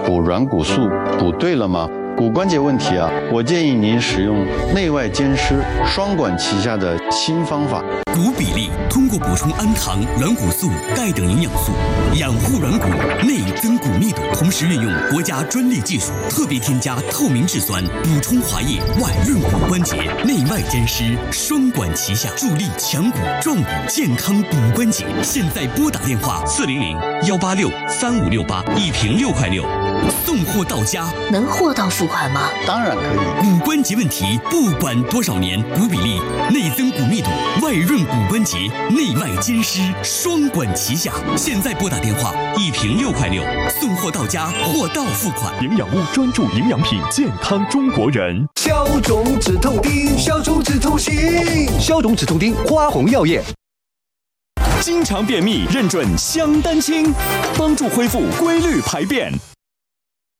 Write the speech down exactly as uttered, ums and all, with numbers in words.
补软骨素补对了吗？骨关节问题啊，我建议您使用内外兼施双管齐下的新方法。 骨比例通过补充氨糖、软骨素、钙等营养素，养护软骨，内增骨密度，同时运用国家专利技术，特别添加透明质酸，补充滑液，外润骨关节，内外兼施，双管齐下，助力强骨壮骨，健康骨关节。现在拨打电话四零零幺八六三五六八，一瓶六块六，送货到家。 能货到付款吗？ 当然可以。 骨关节问题，不管多少年，骨比例、内增骨密度、外润骨关节，内外兼施，双管齐下。现在拨打电话，一瓶六块六，送货到家，货到付款。 营养屋专注营养品，健康中国人。 消肿止痛丁，消肿止痛行，消肿止痛丁，花红药业。 经常便秘，认准香丹清，帮助恢复规律排便。